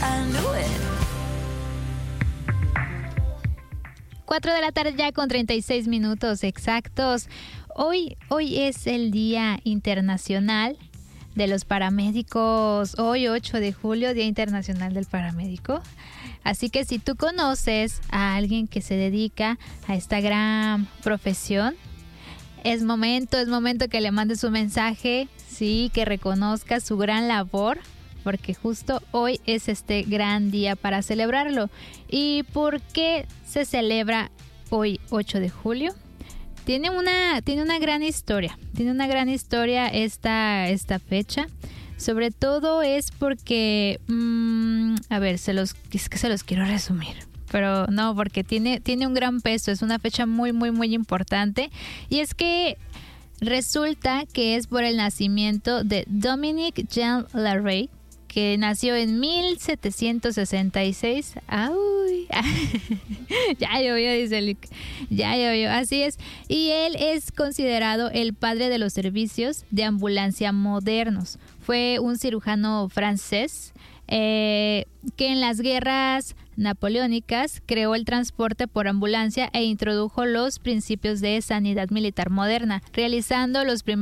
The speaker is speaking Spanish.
I knew it. 4 de la tarde ya con 36 minutos exactos. Hoy es el Día Internacional de los Paramédicos. Hoy 8 de julio, Día Internacional del Paramédico. Así que si tú conoces a alguien que se dedica a esta gran profesión, es momento que le mandes un mensaje, sí, que reconozca su gran labor, porque justo hoy es este gran día para celebrarlo. ¿Y por qué se celebra hoy 8 de julio? Tiene una gran historia. Tiene una gran historia esta fecha. Sobre todo es porque, a ver, se los quiero resumir. Pero no, porque tiene un gran peso. Es una fecha muy, muy, muy importante. Y es que resulta que es por el nacimiento de Dominique Jean Larrey, que nació en 1766. ¡Ay! Ya llovió, dice Lick. Ya llovió, así es. Y él es considerado el padre de los servicios de ambulancia modernos. Fue un cirujano francés que en las guerras napoleónicas creó el transporte por ambulancia e introdujo los principios de sanidad militar moderna, realizando los primeros